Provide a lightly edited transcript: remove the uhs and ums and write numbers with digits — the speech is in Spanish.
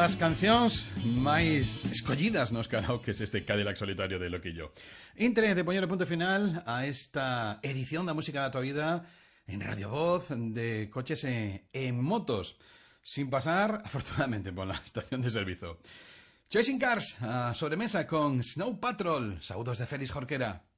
das cancións máis escollidas nos karaokes este Cadillac Solitario de Loquillo. Entre de poñer o punto final a esta edición da música da tua vida en Radio Voz de coches e motos, sin pasar, afortunadamente, por la estación de servizo. Chasing Cars, a sobremesa con Snow Patrol. Saúdos de Félix Jorquera.